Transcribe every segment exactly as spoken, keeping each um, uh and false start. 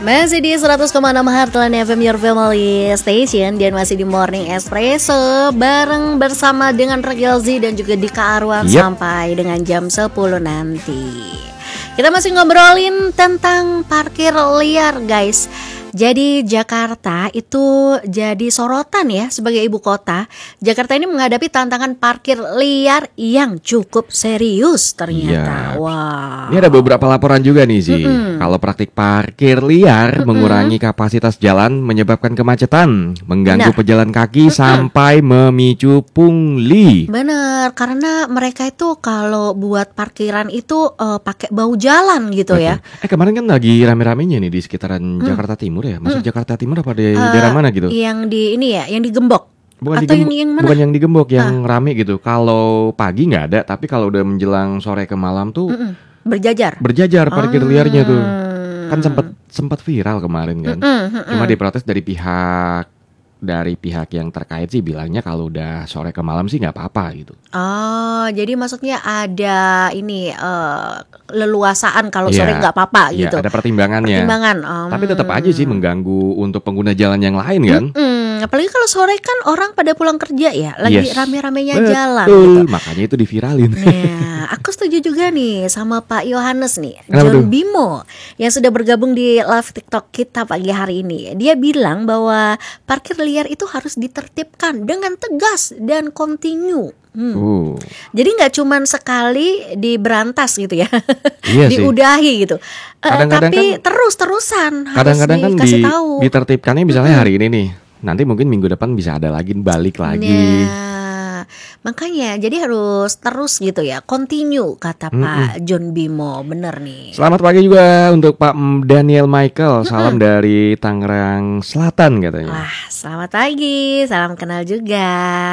Masih di seratus koma enam Heartland F M, your family station. Dan masih di Morning Espresso bareng bersama dengan Regelzi dan juga Dika Arwan yep. Sampai dengan jam sepuluh nanti. Kita masih ngobrolin tentang parkir liar, guys. Jadi Jakarta itu jadi sorotan ya sebagai ibu kota. Jakarta ini menghadapi tantangan parkir liar yang cukup serius ternyata. Ya. Wow. Ini ada beberapa laporan juga nih sih. Mm-mm. Kalau praktik parkir liar Mm-mm. mengurangi kapasitas jalan, menyebabkan kemacetan, mengganggu Benar. pejalan kaki Mm-mm. sampai memicu pungli. Bener, karena mereka itu kalau buat parkiran itu uh, pakai bau jalan gitu Betul. ya. Eh kemarin kan lagi rame-ramenya nih di sekitaran mm. Jakarta Timur. Ya, masuk hmm. Jakarta Timur apa di uh, daerah mana gitu? Yang di ini ya, yang di Gembok. Bukan Atau di Gembok, yang, yang mana? Bukan yang di Gembok, yang uh. rame gitu. Kalau pagi nggak ada, tapi kalau udah menjelang sore ke malam tuh Mm-mm. berjajar. Berjajar parkir oh. liarnya tuh. Kan sempat sempat viral kemarin kan. Mm-mm, mm-mm. Cuma diprotes dari pihak dari pihak yang terkait sih bilangnya kalau udah sore ke malam sih nggak apa-apa gitu. Oh, jadi maksudnya ada ini uh, leluasaan kalau ya, sore nggak apa-apa ya, gitu. Ada pertimbangannya. Pertimbangan. Um, Tapi tetap aja sih mengganggu untuk pengguna jalan yang lain kan. Mm-mm. Apalagi kalau sore kan orang pada pulang kerja ya, lagi yes. rame-ramenya Betul. jalan gitu. Makanya itu diviralin. Nah, aku setuju juga nih sama Pak Yohanes nih, Kenapa John tuh? Bimo yang sudah bergabung di live TikTok kita pagi hari ini. Dia bilang bahwa parkir liar itu harus ditertibkan dengan tegas dan kontinu. Hmm. Uh. Jadi nggak cuman sekali diberantas gitu ya, iya diudahi gitu. Kadang-kadang uh, tapi kan, terus-terusan harus kadang-kadang kan dikasih di, tahu. Ditertibkannya misalnya hmm. hari ini nih, nanti mungkin minggu depan bisa ada lagi balik lagi. Nah, makanya jadi harus terus gitu ya, continue kata Mm-mm. Pak John Bimo, bener nih. Selamat pagi juga untuk Pak Daniel Michael, salam Mm-mm. dari Tangerang Selatan katanya. Wah, selamat pagi, salam kenal juga.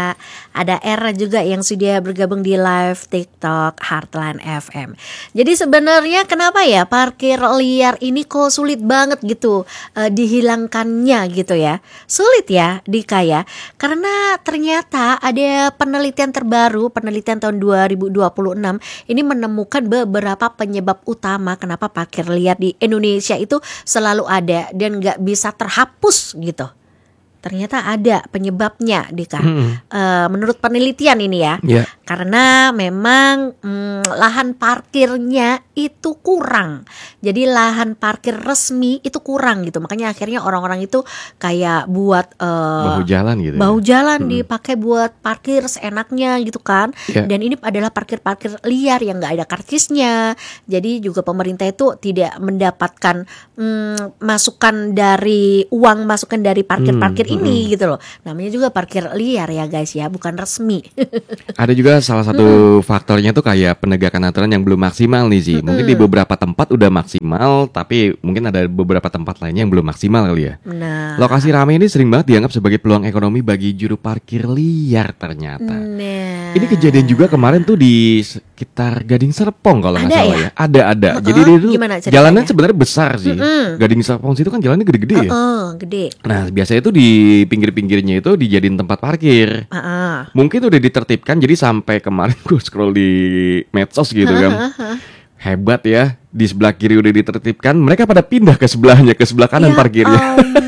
Ada R juga yang sudah bergabung di live TikTok Heartland F M. Jadi sebenarnya kenapa ya parkir liar ini kok sulit banget gitu uh, dihilangkannya gitu ya? Sulit ya Dika ya, karena ternyata ada penelitian terbaru, penelitian tahun dua ribu dua puluh enam ini menemukan beberapa penyebab utama kenapa parkir liar di Indonesia itu selalu ada dan gak bisa terhapus gitu. Ternyata ada penyebabnya Dika. Hmm. Uh, menurut penelitian ini ya, yeah. karena memang mm, lahan parkirnya itu kurang. Jadi lahan parkir resmi itu kurang gitu. Makanya akhirnya orang-orang itu kayak buat uh, bahu jalan gitu. Bahu jalan hmm. dipakai buat parkir seenaknya gitu kan. Yeah. Dan ini adalah parkir-parkir liar yang nggak ada karcisnya. Jadi juga pemerintah itu tidak mendapatkan mm, masukan dari uang masukan dari parkir-parkir. Hmm. ini hmm. gitu loh. Namanya juga parkir liar ya guys ya, bukan resmi. Ada juga salah satu hmm. faktornya tuh kayak penegakan aturan yang belum maksimal nih sih. Mungkin hmm. di beberapa tempat udah maksimal, tapi mungkin ada beberapa tempat lainnya yang belum maksimal kali ya. Nah. Lokasi ramai ini sering banget dianggap sebagai peluang ekonomi bagi juru parkir liar ternyata. Nah. Ini kejadian juga kemarin tuh di sekitar Gading Serpong kalau nggak salah ya. ya. Ada ada. Uh-uh. Jadi dia tuh jalannya ya? sebenarnya besar sih. Uh-uh. Gading Serpong situ kan jalannya gede-gede ya. Uh-uh, gede. Nah biasanya tuh di pinggir-pinggirnya itu dijadiin tempat parkir. Uh-uh. Mungkin udah ditertibkan, jadi sampai kemarin gue scroll di medsos gitu kan. Uh-huh. Hebat ya, di sebelah kiri udah ditertibkan, mereka pada pindah ke sebelahnya, ke sebelah kanan ya parkirnya.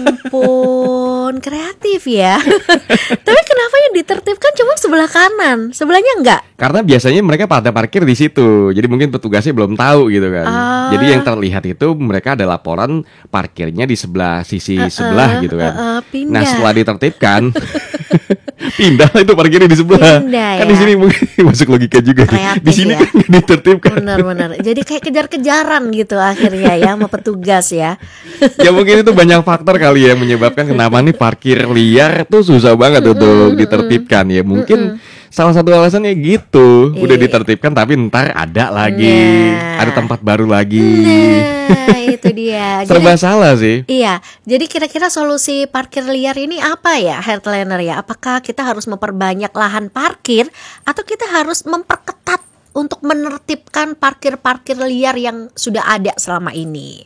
Ampun, kreatif ya. Tapi kenapa yang ditertibkan cuma sebelah kanan, sebelahnya enggak? Karena biasanya mereka pada parkir di situ, jadi mungkin petugasnya belum tahu gitu kan. Uh, jadi yang terlihat itu mereka ada laporan parkirnya di sebelah sisi uh, sebelah gitu kan. Uh, uh, nah setelah ditertibkan, pindah itu parkirnya di sebelah. Pindah, kan ya? Di sini mungkin masuk logika juga. Kreatif, di sini ya? Kan ditertibkan. Benar-benar. Jadi kayak kejar-kejaran gitu akhirnya ya sama petugas ya. Ya mungkin itu banyak faktor kali ya menyebabkan kenapa nih parkir liar tuh susah banget mm-mm, untuk ditertibkan ya. Mungkin mm-mm. salah satu alasannya gitu. Udah Iyi. ditertibkan tapi ntar ada lagi, nah. ada tempat baru lagi. Nah, itu dia. Serba jadi, salah sih. Iya. Jadi kira-kira solusi parkir liar ini apa ya, Heartlander ya? Apakah kita harus memperbanyak lahan parkir atau kita harus memperketat untuk menertibkan parkir-parkir liar yang sudah ada selama ini?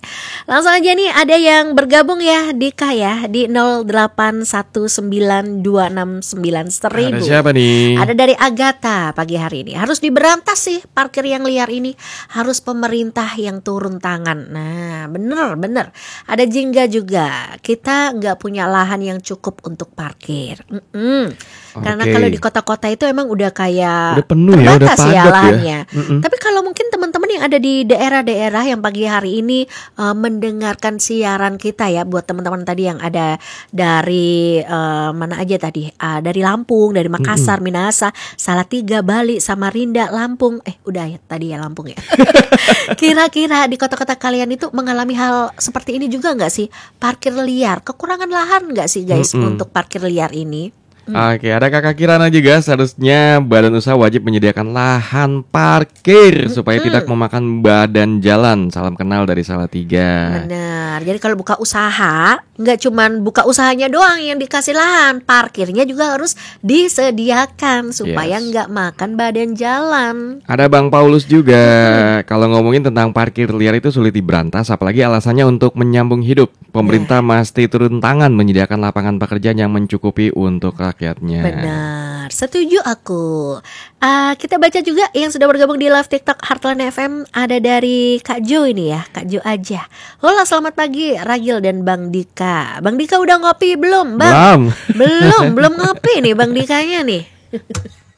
Langsung aja nih ada yang bergabung ya Dika ya di nol delapan satu sembilan dua enam sembilan seribu. Ada siapa nih? Ada dari Agatha pagi hari ini. Harus diberantas sih parkir yang liar ini. Harus pemerintah yang turun tangan. Nah bener bener. Ada Jingga juga. Kita nggak punya lahan yang cukup untuk parkir. Mm-mm. Karena Oke. kalau di kota-kota itu emang udah kayak Udah penuh ya, udah terbatas padat ya. lahannya. Mm-mm. Tapi kalau mungkin teman-teman yang ada di daerah-daerah yang pagi hari ini uh, mendengarkan siaran kita ya, buat teman-teman tadi yang ada dari uh, mana aja tadi, uh, dari Lampung, dari Makassar, Minahasa, Salatiga, Bali, Samarinda, Lampung, eh udah ya tadi ya Lampung ya. Kira-kira di kota-kota kalian itu mengalami hal seperti ini juga nggak sih? Parkir liar, kekurangan lahan nggak sih guys Mm-mm. untuk parkir liar ini? Oke, ada Kakak Kirana juga. Seharusnya badan usaha wajib menyediakan lahan parkir supaya tidak memakan badan jalan. Salam kenal dari Salatiga. Benar. Jadi kalau buka usaha, nggak cuman buka usahanya doang yang dikasih lahan, parkirnya juga harus disediakan supaya Yes. nggak makan badan jalan. Ada Bang Paulus juga. Kalau ngomongin tentang parkir liar itu sulit diberantas, apalagi alasannya untuk menyambung hidup. Pemerintah mesti turun tangan menyediakan lapangan pekerjaan yang mencukupi untuk rakyatnya. Benar, setuju aku. Ah, kita baca juga yang sudah bergabung di live TikTok Heartland F M. Ada dari Kak Jo ini ya, Kak Jo aja. Hola, selamat pagi Ragil dan Bang Dika. Bang Dika udah ngopi belum, Bang? Belum. Belum, belum ngopi nih Bang Dikanya nih.